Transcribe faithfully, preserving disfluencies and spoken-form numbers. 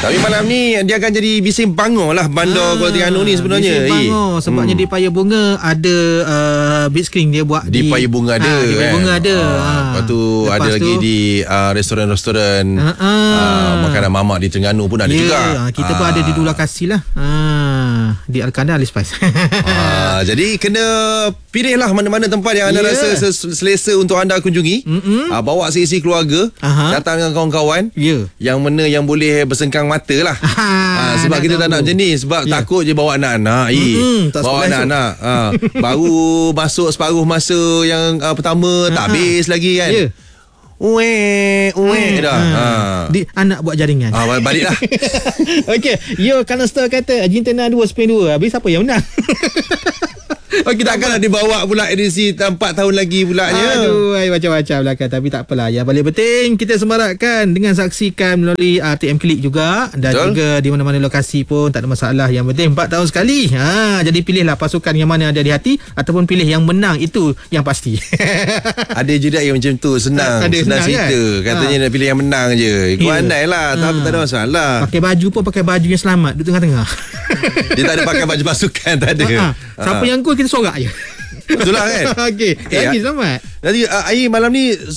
Tapi malam ni dia akan jadi bising bangor lah Bandar Kuala Terengganu ni sebenarnya. Bising bangor sebabnya hmm. di Paya Bunga ada uh, big screen dia buat di, di Paya Bunga ada. Ha, di Paya kan? Bunga ada. Ha. Ha. Lepas tu Lepas ada tu, lagi di uh, restoran-restoran ha, ha. Uh, makanan mamak di Terengganu pun ada yeah, juga. Kita ha. pun ada di dua lokasi lah. Ha. Di Al-Qadar Ali Spice. ha, jadi kena pilihlah mana-mana tempat yang anda yeah. rasa selesa untuk anda kunjungi. Uh, bawa seisi keluarga, Aha. datang dengan kawan-kawan. Yeah. Yang mana yang boleh bersengkang mata lah. ha, sebab kita tak nak macam ni. Sebab yeah. takut je bawa anak-anak. Mm-hmm, bawa anak-anak. Ha, baru masuk separuh masa yang uh, pertama tak habis lagi kan. Yeah. Uwe, uwe dah. Ha. Di anak buat jaringan. Ah, baliklah. Okey, Yo Canister kata Argentina dua Spain dua. Habis siapa yang menang? Okey, takkan nak dibawa pula edisi empat tahun lagi pulanya. Aduh, ay, macam-macam lah kan. Tapi tak apalah. Yang paling penting kita semarakkan dengan saksikan melalui R T M Klik juga. Dan Betul? juga di mana-mana lokasi pun tak ada masalah. Yang penting empat tahun sekali. Ha, jadi pilihlah pasukan yang mana ada di hati ataupun pilih yang menang. Itu yang pasti. Ada juga yang macam tu. Senang. Ada senang, senang cerita. Kan? Katanya ha. nak pilih yang menang je. Ikut yeah. andai lah. Ha. Tak, tak ada masalah. Pakai baju pun pakai baju yang selamat. Duduk tengah-tengah. Dia tak ada pakai baju pasukan. Tak ada. Ha. Ha. Siapa ha. yang gol kita sorak je. Betul lah kan. Okey, eh, lagi selamat. Nanti uh, Air malam ni